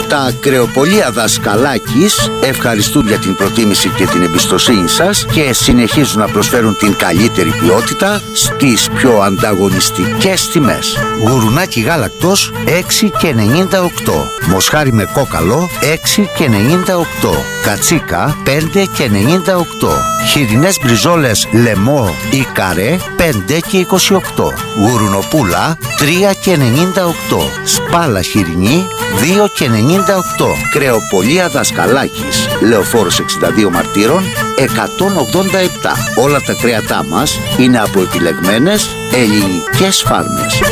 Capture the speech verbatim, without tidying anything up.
Τα κρεοπολία Δασκαλάκης ευχαριστούν για την προτίμηση και την εμπιστοσύνη σας και συνεχίζουν να προσφέρουν την καλύτερη ποιότητα στις πιο ανταγωνιστικές τιμές. Γουρουνάκι γάλακτος έξι και ενενήντα οκτώ, μοσχάρι με κόκαλο έξι και ενενήντα οκτώ, κατσίκα πέντε και ενενήντα οκτώ, χοιρινές μπριζόλες λεμό ή καρέ πέντε και είκοσι οκτώ, γουρουνοπούλα τρία και ενενήντα οκτώ, σπάλα χοιρινή δύο και ενενήντα οκτώ. Κρεοπολία Δασκαλάκης, Λεωφόρος εξήντα δύο Μαρτύρων εκατόν ογδόντα επτά. Όλα τα κρέατά μας είναι από επιλεγμένες ελληνικές φάρμες.